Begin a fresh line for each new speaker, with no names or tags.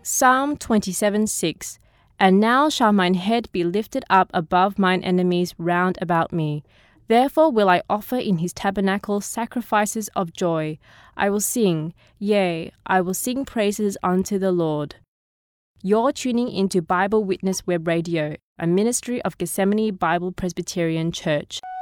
Psalm 27:6. And now shall mine head be lifted up above mine enemies round about me. Therefore will I offer in his tabernacle sacrifices of joy. I will sing, yea, I will sing praises unto the Lord. You're tuning into Bible Witness Web Radio, a ministry of Gethsemane Bible Presbyterian Church.